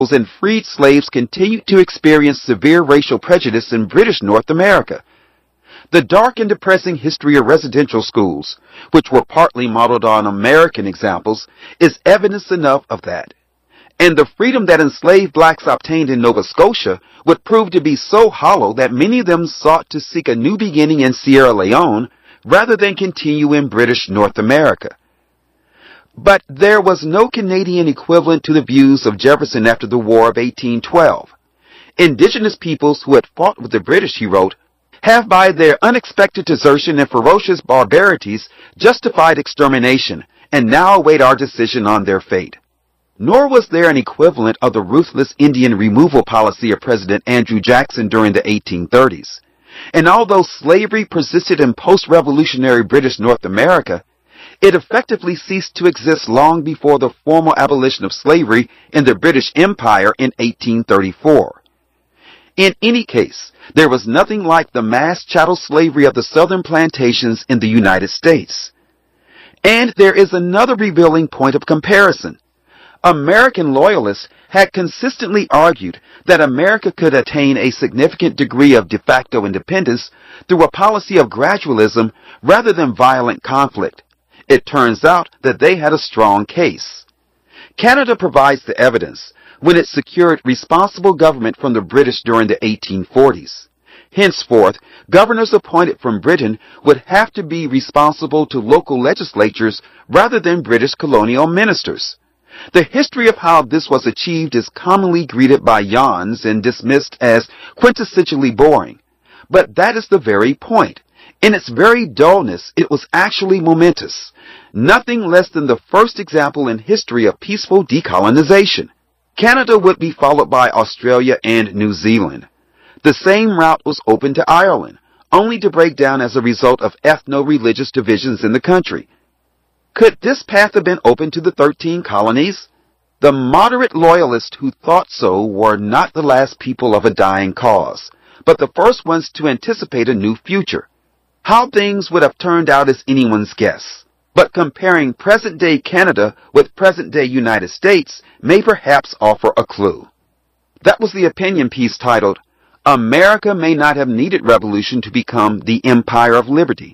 and freed slaves continued to experience severe racial prejudice in British North America. The dark and depressing history of residential schools, which were partly modeled on American examples, is evidence enough of that. And the freedom that enslaved blacks obtained in Nova Scotia would prove to be so hollow that many of them sought to seek a new beginning in Sierra Leone rather than continue in British North America. But there was no Canadian equivalent to the views of Jefferson after the War of 1812. Indigenous peoples who had fought with the British, he wrote, have by their unexpected desertion and ferocious barbarities justified extermination, and now await our decision on their fate. Nor was there an equivalent of the ruthless Indian removal policy of President Andrew Jackson during the 1830s. And although slavery persisted in post-revolutionary British North America, it effectively ceased to exist long before the formal abolition of slavery in the British Empire in 1834. In any case, there was nothing like the mass chattel slavery of the southern plantations in the United States. And there is another revealing point of comparison. American loyalists had consistently argued that America could attain a significant degree of de facto independence through a policy of gradualism rather than violent conflict. It turns out that they had a strong case. Canada provides the evidence when it secured responsible government from the British during the 1840s. Henceforth, governors appointed from Britain would have to be responsible to local legislatures rather than British colonial ministers. The history of how this was achieved is commonly greeted by yawns and dismissed as quintessentially boring. But that is the very point. In its very dullness, it was actually momentous. Nothing less than the first example in history of peaceful decolonization. Canada would be followed by Australia and New Zealand. The same route was open to Ireland, only to break down as a result of ethno-religious divisions in the country. Could this path have been open to the 13 colonies? The moderate loyalists who thought so were not the last people of a dying cause, but the first ones to anticipate a new future. How things would have turned out is anyone's guess, but comparing present-day Canada with present-day United States may perhaps offer a clue. That was the opinion piece titled, America May Not Have Needed Revolution to Become the Empire of Liberty.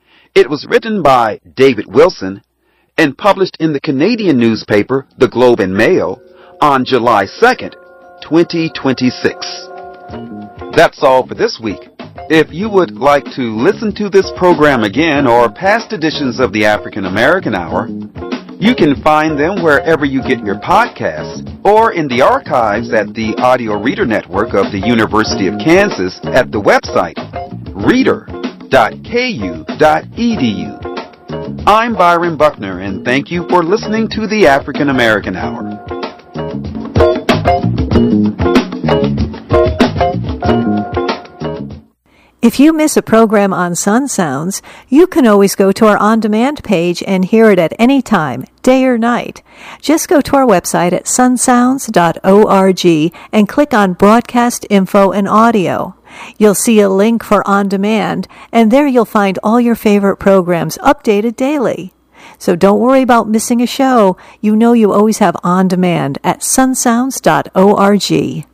It was written by David Wilson and published in the Canadian newspaper, The Globe and Mail, on July 2nd, 2026. That's all for this week. If you would like to listen to this program again or past editions of the African American Hour, you can find them wherever you get your podcasts or in the archives at the Audio Reader Network of the University of Kansas at the website reader.ku.edu. I'm Byron Buckner, and thank you for listening to the African American Hour. If you miss a program on Sun Sounds, you can always go to our on-demand page and hear it at any time, day or night. Just go to our website at sunsounds.org and click on Broadcast Info and Audio. You'll see a link for On Demand, and there you'll find all your favorite programs updated daily. So don't worry about missing a show. You know you always have On Demand at sunsounds.org.